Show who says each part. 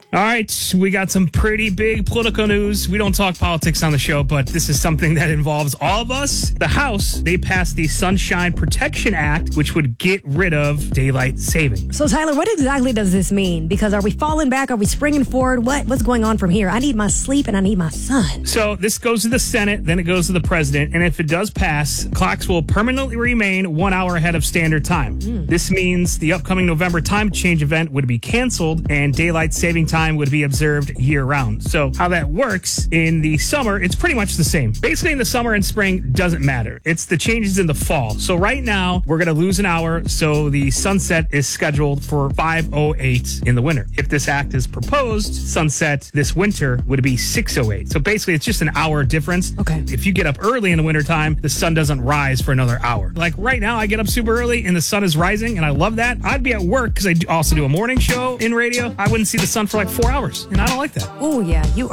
Speaker 1: All right, we got some pretty big political news. We don't talk politics on the show, but this is something that involves all of us. The House, they passed the Sunshine Protection Act, which would get rid of daylight savings.
Speaker 2: So, Tyler, what exactly does this mean? Because are we falling back? Are we springing forward? What's going on from here? I need my sleep and I need my sun.
Speaker 1: So this goes to the Senate, then it goes to the president, and if it does pass, clocks will permanently remain 1 hour ahead of standard time. This means the upcoming November time change event would be canceled and daylight saving time would be observed year-round. So how that works in the summer, it's pretty much the same. Basically, in the summer and spring, doesn't matter. It's the changes in the fall. So right now, we're going to lose an hour, so the sunset is scheduled for 5:08 in the winter. If this act is proposed, sunset this winter would be 6:08. So basically, it's just an hour difference.
Speaker 2: Okay.
Speaker 1: If you get up early in the wintertime, the sun doesn't rise for another hour. Like right now, I get up super early and the sun is rising, and I love that. I'd be at work because I also do a morning show in radio. I wouldn't see the sun for like 4 hours, and I don't like that.
Speaker 2: Oh, yeah. You